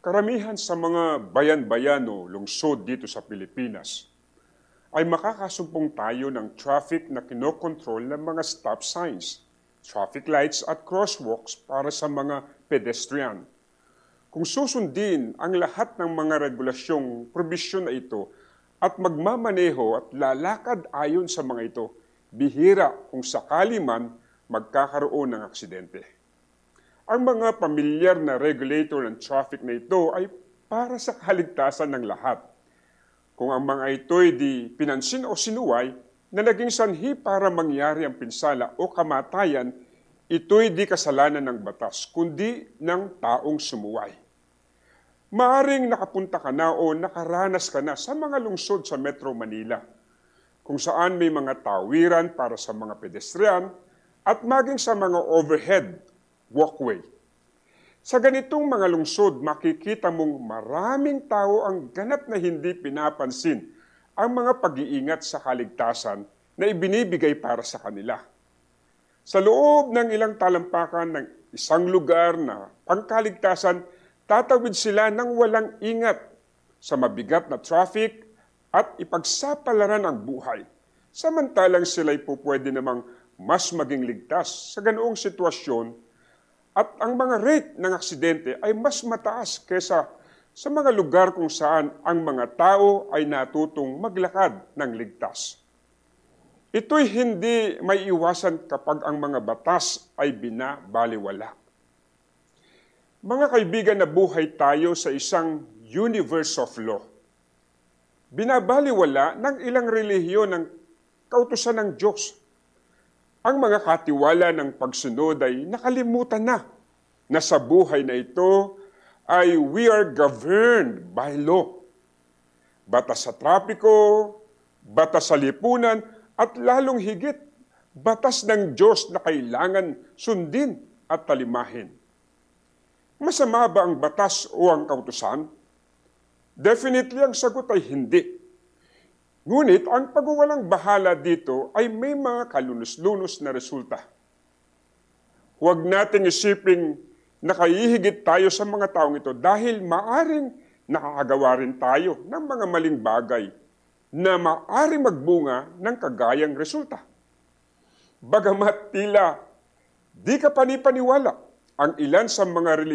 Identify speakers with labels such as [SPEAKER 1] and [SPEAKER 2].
[SPEAKER 1] Karamihan sa mga bayan-bayan o lungsod dito sa Pilipinas ay makakasumpong tayo ng traffic na kinokontrol ng mga stop signs, traffic lights at crosswalks para sa mga pedestrian. Kung susundin ang lahat ng mga regulasyong probisyon na ito at magmamaneho at lalakad ayon sa mga ito, bihira kung sakali man magkakaroon ng aksidente. Ang mga pamilyar na regulator ng traffic na ito ay para sa kaligtasan ng lahat. Kung ang mga ito'y di pinansin o sinuway na naging sanhi para mangyari ang pinsala o kamatayan, ito'y di kasalanan ng batas, kundi ng taong sumuway. Maaring nakapunta ka na o nakaranas ka na sa mga lungsod sa Metro Manila, kung saan may mga tawiran para sa mga pedestrian at maging sa mga overhead walkway. Sa ganitong mga lungsod, makikita mong maraming tao ang ganap na hindi pinapansin ang mga pag-iingat sa kaligtasan na ibinibigay para sa kanila. Sa loob ng ilang talampakan ng isang lugar na pangkaligtasan, tatawid sila ng walang ingat sa mabigat na traffic at ipagsapalaran ang buhay. Samantalang sila'y pupwede namang mas maging ligtas sa ganoong sitwasyon at ang mga rate ng aksidente ay mas mataas kesa sa mga lugar kung saan ang mga tao ay natutong maglakad ng ligtas. Ito'y hindi may iwasan kapag ang mga batas ay binabaliwala. Mga kaibigan, nabuhay tayo sa isang universe of law. Binabaliwala ng ilang relihiyon ng kautusan ng Diyos. Ang mga katiwala ng pagsunod ay nakalimutan na sa buhay na ito ay we are governed by law. Batas sa trapiko, batas sa lipunan, at lalong higit, batas ng Diyos na kailangan sundin at talimahin. Masama ba ang batas o ang kautusan? Definitely ang sagot ay hindi. Ngunit ang pagwawalang bahala dito ay may mga kalunos-lunos na resulta. Huwag nating isiping nakahihigit tayo sa mga taong ito dahil maaring nakakagawa rin tayo ng mga maling bagay na maaring magbunga ng kagayang resulta. Bagamat tila di ka panipaniwala ang ilan sa mga